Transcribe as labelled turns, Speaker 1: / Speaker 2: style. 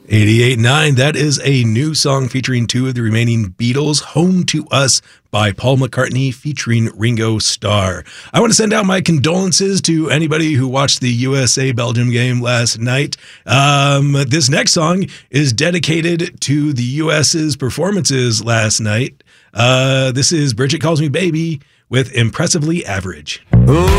Speaker 1: 88.9, that is a new song featuring two of the remaining Beatles, Home to Us by Paul McCartney featuring Ringo Starr. I want to send out my condolences to anybody who watched the USA-Belgium game last night. This next song is dedicated to the U.S.'s performances last night. This is Bridget Calls Me Baby with Impressively Average.